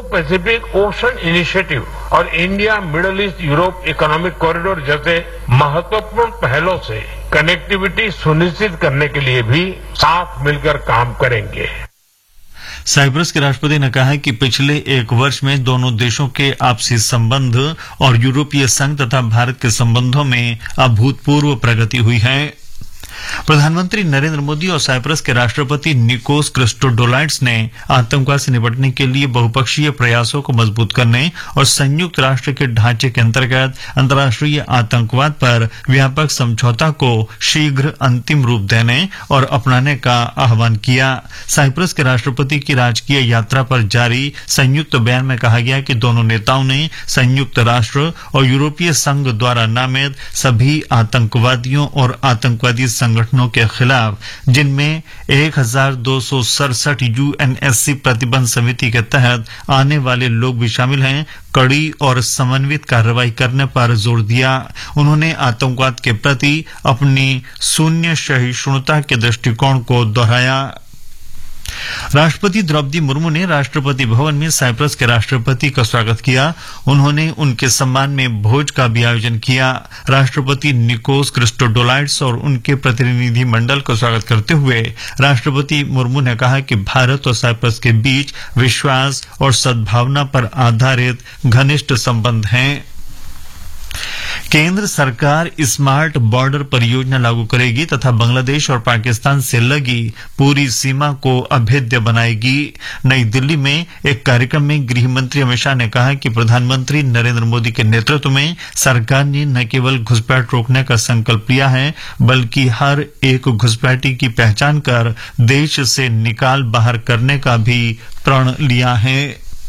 Pacific ocean initiative और India middle east Europe economic corridor जैसे महत्वपूर्ण पहलों से कनेक्टिविटी सुनिश्चित करने के लिए भी साथ मिलकर काम करेंगे। साइप्रस के राष्ट्रपति ने कहा कि पिछले एक वर्ष में दोनों देशों के आपसी संबंध और यूरोपीय संघ तथा भारत के संबंधों में अभूतपूर्व प्रगति हुई है। प्रधानमंत्री नरेंद्र मोदी और साइप्रस के राष्ट्रपति निकोस क्रिस्टोडोलाइड्स ने आतंकवाद से निपटने के लिए बहुपक्षीय प्रयासों को मजबूत करने और संयुक्त राष्ट्र के ढांचे के अंतर्गत अंतर्राष्ट्रीय आतंकवाद पर व्यापक समझौता को शीघ्र अंतिम रूप देने और अपनाने का आह्वान किया। साइप्रस के राष्ट्रपति की राजकीय यात्रा पर जारी संयुक्त बयान में कहा गया कि दोनों नेताओं ने संयुक्त राष्ट्र और यूरोपीय संघ द्वारा नामित सभी आतंकवादियों और आतंकवादी संगठनों के खिलाफ, जिनमें 1267 यूएनएससी प्रतिबंध समिति के तहत आने वाले लोग भी शामिल हैं, कड़ी और समन्वित कार्रवाई करने पर जोर दिया। उन्होंने आतंकवाद के प्रति अपनी शून्य सहिष्णुता के दृष्टिकोण को दोहराया। राष्ट्रपति द्रौपदी मुर्मू ने राष्ट्रपति भवन में साइप्रस के राष्ट्रपति का स्वागत किया। उन्होंने उनके सम्मान में भोज का भी आयोजन किया। राष्ट्रपति निकोस क्रिस्टोडोलाइड्स और उनके प्रतिनिधि मंडल का स्वागत करते हुए राष्ट्रपति मुर्मू ने कहा कि भारत और साइप्रस के बीच विश्वास और सद्भावना पर आधारित घनिष्ठ संबंध हैं। केंद्र सरकार स्मार्ट बॉर्डर परियोजना लागू करेगी तथा बांग्लादेश और पाकिस्तान से लगी पूरी सीमा को अभेद्य बनाएगी। नई दिल्ली में एक कार्यक्रम में गृह मंत्री अमित शाह ने कहा कि प्रधानमंत्री नरेंद्र मोदी के नेतृत्व में सरकार ने न केवल घुसपैठ रोकने का संकल्प लिया है, बल्कि हर एक घुसपैठी की पहचान कर देश से निकाल बाहर करने का भी प्रण लिया है।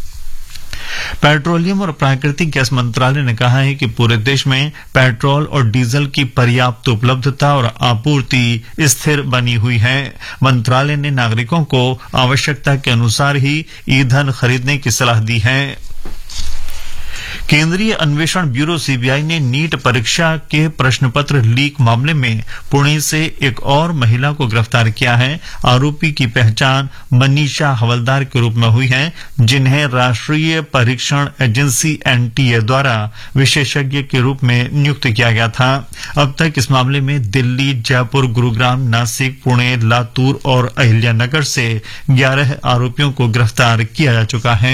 पेट्रोलियम और प्राकृतिक गैस मंत्रालय ने कहा है कि पूरे देश में पेट्रोल और डीजल की पर्याप्त उपलब्धता और आपूर्ति स्थिर बनी हुई है। मंत्रालय ने नागरिकों को आवश्यकता के अनुसार ही ईंधन खरीदने की सलाह दी है। केंद्रीय अन्वेषण ब्यूरो सीबीआई ने नीट परीक्षा के प्रश्नपत्र लीक मामले में पुणे से एक और महिला को गिरफ्तार किया है। आरोपी की पहचान मनीषा हवलदार के रूप में हुई है, जिन्हें राष्ट्रीय परीक्षण एजेंसी एनटीए द्वारा विशेषज्ञ के रूप में नियुक्त किया गया था। अब तक इस मामले में दिल्ली, जयपुर, गुरुग्राम, नासिक, पुणे, लातूर और अहिल्यानगर से 11 आरोपियों को गिरफ्तार किया जा चुका है।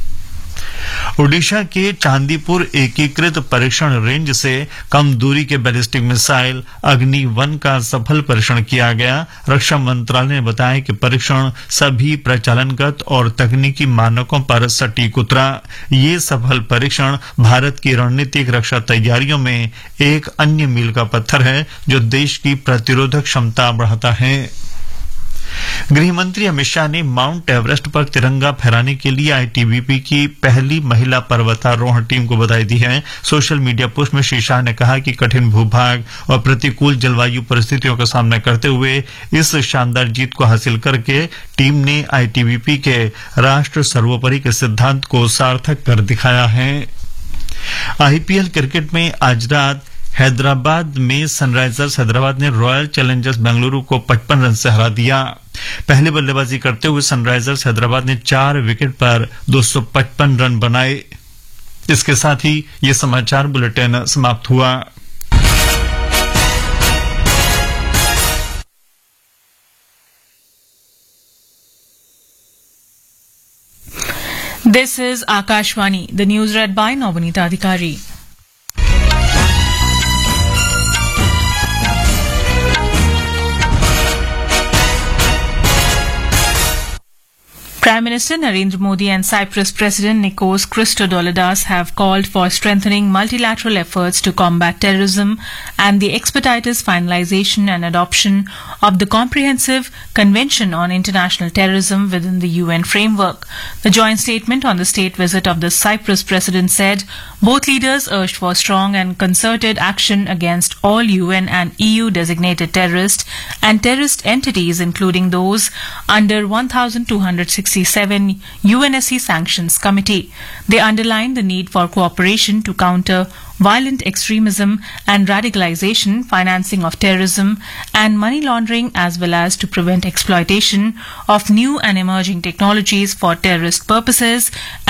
ओडिशा के चांदीपुर एकीकृत परीक्षण रेंज से कम दूरी के बैलिस्टिक मिसाइल अग्नि-1 का सफल परीक्षण किया गया। रक्षा मंत्रालय ने बताया कि परीक्षण सभी प्रचालनगत और तकनीकी मानकों पर सटीक उतरा। ये सफल परीक्षण भारत की रणनीतिक रक्षा तैयारियों में एक अन्य मील का पत्थर है, जो देश की प्रतिरोधक क्षमता बढ़ाता है। गृह मंत्री अमित शाह ने माउंट एवरेस्ट पर तिरंगा फहराने के लिए आईटीबीपी की पहली महिला पर्वतारोहण टीम को बधाई दी है। सोशल मीडिया पोस्ट में श्री शाह ने कहा कि कठिन भूभाग और प्रतिकूल जलवायु परिस्थितियों का सामना करते हुए इस शानदार जीत को हासिल करके टीम ने आईटीबीपी के राष्ट्र सर्वोपरि के सिद्धांत को सार्थक कर दिखाया है। आईपीएल क्रिकेट में आज रात हैदराबाद में सनराइजर्स हैदराबाद ने रॉयल चैलेंजर्स बेंगलुरु को 55 रन से हरा दिया। पहले बल्लेबाजी करते हुए सनराइजर्स हैदराबाद ने 4 विकेट पर 255 रन बनाए। इसके साथ ही ये समाचार बुलेटिन समाप्त हुआ। This is Akashvani, the news read by Novanita Adhikari. Prime Minister Narendra Modi and Cyprus President Nikos Christodoulides have called for strengthening multilateral efforts to combat terrorism and the expeditious finalization and adoption of the Comprehensive Convention on International Terrorism within the UN framework. The joint statement on the state visit of the Cyprus President said both leaders urged for strong and concerted action against all UN and EU designated terrorist and terrorist entities, including those under 1267 UNSC Sanctions Committee. They underlined the need for cooperation to counter violent extremism and radicalization, financing of terrorism and money laundering, as well as to prevent exploitation of new and emerging technologies for terrorist purposes